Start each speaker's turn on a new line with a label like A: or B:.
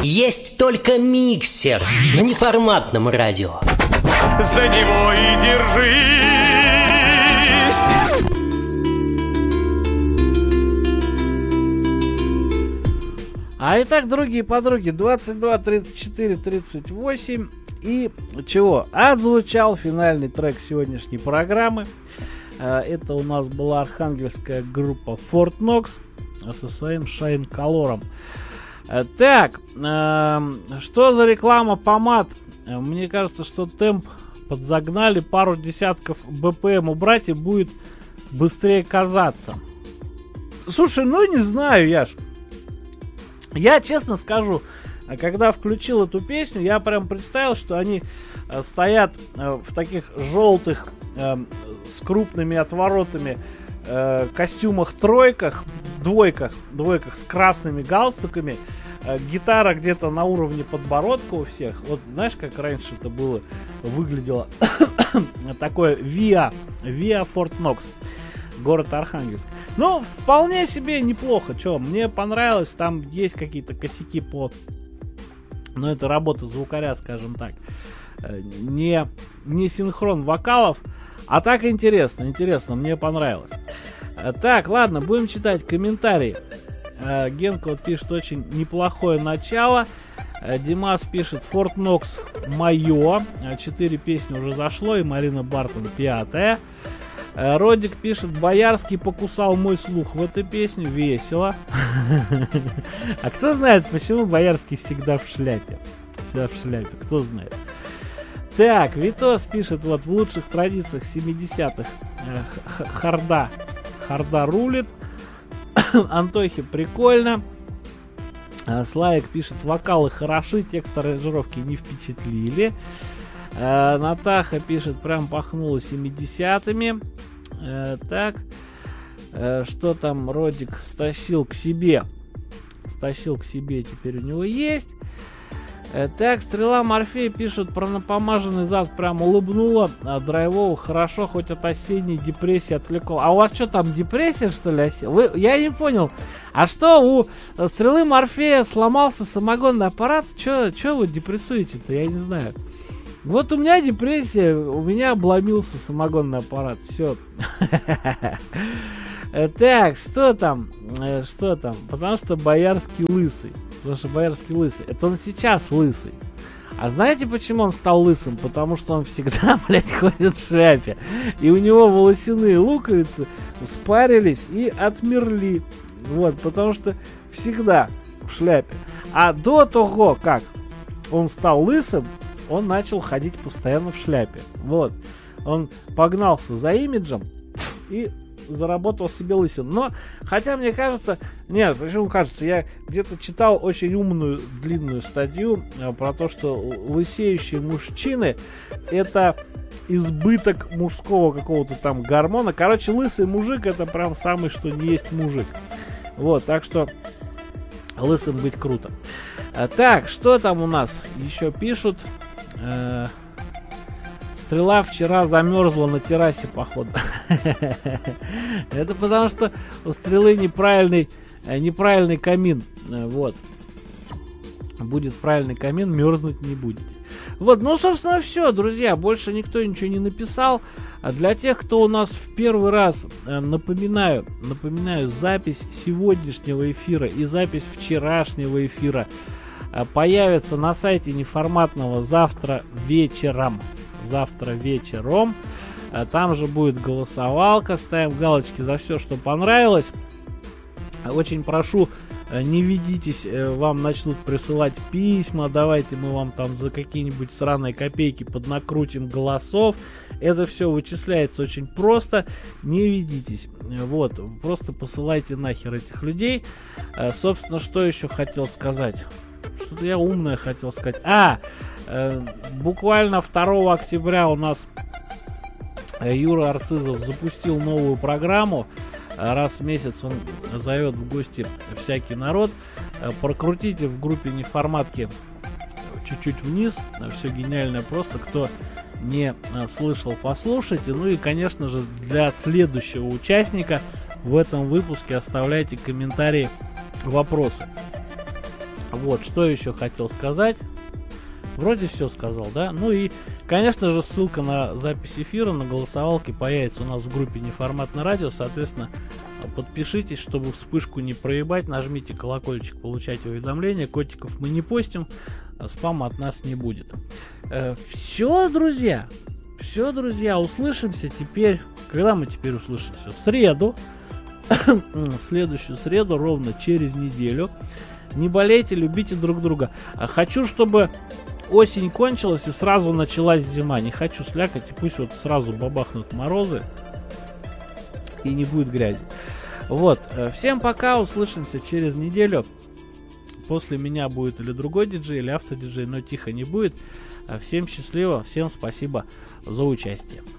A: Есть только миксер на неформатном радио.
B: За него и держись.
C: А итак, другие подруги, 22, 34, 38. И чего? Отзвучал финальный трек сегодняшней программы. Это у нас была архангельская группа Fort Knox со своим Shine Color. Так, что за реклама помад? Мне кажется, что темп подзагнали, пару десятков BPM убрать и будет быстрее казаться. Слушай, ну не знаю, Яш. Я честно скажу, когда включил эту песню, я прям представил, что они стоят в таких желтых с крупными отворотами костюмах двойках с красными галстуками, гитара где-то на уровне подбородка у всех. Вот знаешь, как раньше это было, выглядело такое Via Fort Knox, город Архангельск. Ну, вполне себе неплохо. Че, мне понравилось, там есть какие-то косяки по... Ну, это работа звукаря, скажем так. Не синхрон вокалов. А так интересно, мне понравилось. Так, ладно, будем читать комментарии. Генка вот пишет, очень неплохое начало. Димас пишет, Fort Knox мое. 4 песни уже зашло, и Марина Бартон 5-я. Родик пишет, Боярский покусал мой слух в этой песне, весело. А кто знает, почему Боярский всегда в шляпе? Кто знает? Так, Витос пишет, вот в лучших традициях 70-х Харда рулит. Антохи прикольно. Славик пишет, вокалы хороши, текст аранжировки не впечатлили. Натаха пишет, прям пахнуло 70-ми. Так, что там Родик стащил к себе, теперь у него есть. Так, Стрела Морфея пишет, про напомаженный зад прям улыбнула, а драйвово хорошо, хоть от осенней депрессии отвлекло. А у вас что там, депрессия, что ли? Я не понял. А что, у Стрелы Морфея сломался самогонный аппарат? Че вы депрессуете-то? Я не знаю. Вот у меня депрессия, у меня обломился самогонный аппарат. Все. Так, что там? Потому что Боярский лысый. Это он сейчас лысый. А знаете, почему он стал лысым? Потому что он всегда, блядь, ходит в шляпе. И у него волосяные луковицы спарились и отмерли. Вот, потому что всегда в шляпе. А до того, как он стал лысым, он начал ходить постоянно в шляпе. Вот. Он погнался за имиджем и заработал себе лысину. Но, хотя мне кажется... Нет, почему кажется? Я где-то читал очень умную, длинную статью про то, что лысеющие мужчины — это избыток мужского какого-то там гормона. Короче, лысый мужик — это прям самый, что не есть мужик. Вот, так что лысым быть круто. Так, что там у нас еще пишут? Стрела вчера замерзла на террасе, походу. Это потому что у Стрелы неправильный камин. Вот. Будет правильный камин, мерзнуть не будете. Вот, ну, собственно, все, друзья. Больше никто ничего не написал. А для тех, кто у нас в первый раз, напоминаю, запись сегодняшнего эфира и запись вчерашнего эфира появится на сайте неформатного завтра вечером. Там же будет голосовалка. Ставим галочки за все, что понравилось. Очень прошу, не ведитесь, вам начнут присылать письма. Давайте мы вам там за какие-нибудь сраные копейки поднакрутим голосов. Это все вычисляется очень просто. Не ведитесь. Вот, просто посылайте нахер этих людей. Собственно, что еще хотел сказать? Что-то я умное хотел сказать. Буквально 2 октября у нас Юра Арцизов запустил новую программу. Раз в месяц он зовет в гости всякий народ. Прокрутите в группе неформатки чуть-чуть вниз. Все гениально просто. Кто не слышал, послушайте. Ну и, конечно же, для следующего участника в этом выпуске оставляйте комментарии, вопросы. Вот, что еще хотел сказать. Вроде все сказал, да? Ну и, конечно же, ссылка на запись эфира, на голосовалке появится у нас в группе «Неформатное радио». Соответственно, подпишитесь, чтобы вспышку не проебать. Нажмите колокольчик, получать уведомления. Котиков мы не постим, спама от нас не будет. Все, друзья. Все, друзья, услышимся теперь. Когда мы теперь услышимся? В среду. В следующую среду, ровно через неделю. Не болейте, любите друг друга. Хочу, чтобы осень кончилась и сразу началась зима. Не хочу слякоть, и пусть вот сразу бабахнут морозы и не будет грязи. Вот, всем пока, услышимся через неделю. После меня будет или другой диджей, или автодиджей, но тихо не будет. Всем счастливо, всем спасибо за участие.